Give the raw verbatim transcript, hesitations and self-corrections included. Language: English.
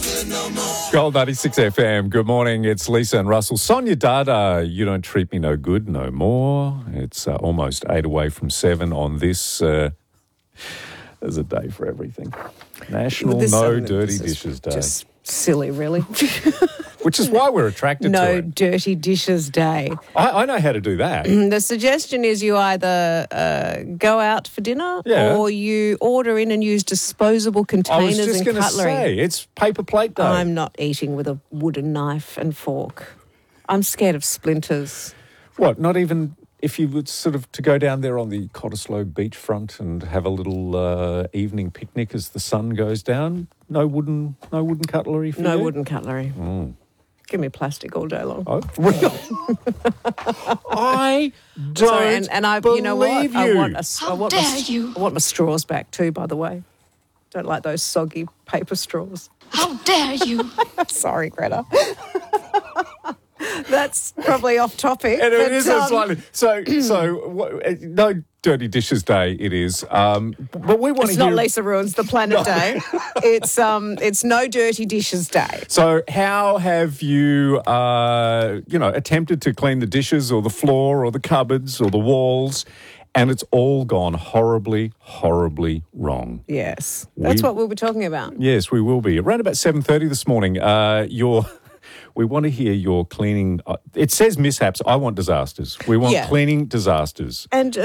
Gold ninety-six F M. Good morning. It's Lisa and Russell. Sonia Dada, you don't treat me no good no more. It's uh, almost eight away from seven on this. Uh, there's a day for everything. National This, No um, Dirty this is Dishes Day. Just silly, really. Which is why we're attracted No to it. Dirty Dishes Day. I, I know how to do that. The suggestion is you either uh, go out for dinner Yeah. or you order in and use disposable I containers was just and going to cutlery. say, it's paper plate day. I'm not eating with a wooden knife and fork. I'm scared of splinters. What, not even if you would sort of to go down there on the Cottesloe beachfront and have a little uh, evening picnic as the sun goes down? No wooden, no wooden cutlery for No you? wooden cutlery. Mm. Give me plastic all day long. Oh, I don't Sorry, and, and I, you know what? believe I you. want, a, s- I, How want my, dare s- you. I want my straws back too, by the way. Don't like those soggy paper straws. How dare you? Sorry, Greta. That's probably off topic. And it but, is a um, slightly so so. What, no Dirty Dishes Day. It is, um, but we want It's to not hear. Lisa Ruins the Planet Day. It's um, it's No Dirty Dishes Day. So, how have you, uh, you know, attempted to clean the dishes or the floor or the cupboards or the walls, and it's all gone horribly, horribly wrong? Yes, that's We- what we'll be talking about. Yes, we will be around about seven thirty this morning. Uh, your. We want to hear your cleaning. Uh, it says mishaps. I want disasters. We want Yeah. cleaning disasters. And